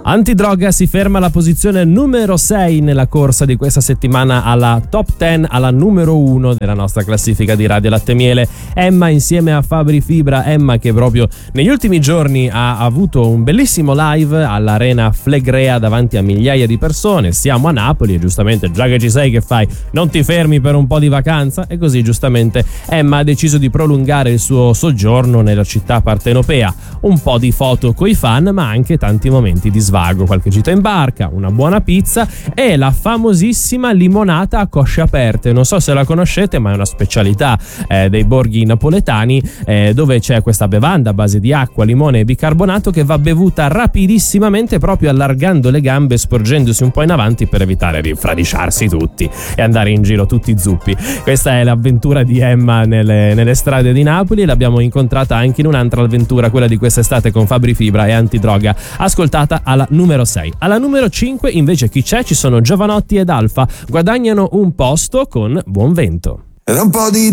Antidroga si ferma alla posizione numero 6 nella corsa di questa settimana alla top 10, alla numero 1 della nostra classifica di Radio Latte Miele. Emma insieme a Fabri Fibra, Emma che proprio negli ultimi giorni ha avuto un bellissimo live all'Arena Flegrea davanti a migliaia di persone. Siamo a Napoli e giustamente, già che ci sei, che fai? Non ti fermi per un po' di vacanza? E così giustamente Emma ha deciso di prolungare il suo soggiorno nella città partenopea. Un po' di foto coi fan, ma anche tanti momenti di svago, qualche gita in barca, una buona pizza e la famosissima limonata a cosce aperte. Non so se la conoscete, ma è una specialità dei borghi napoletani, dove c'è questa bevanda a base di acqua, limone e bicarbonato che va bevuta rapidissimamente, proprio allargando le gambe, sporgendosi un po' in avanti per evitare di infradiciarsi tutti e andare in giro tutti zuppi. Questa è l'avventura di Emma nelle strade di Napoli e l'abbiamo incontrata anche in un'altra avventura, quella di quest'estate con Fabri Fibra e Antidroga, ascoltata alla numero 6. Alla numero 5 invece chi c'è? Ci sono Giovanotti ed Alfa, guadagnano un posto con Buon Vento. Ed un po' di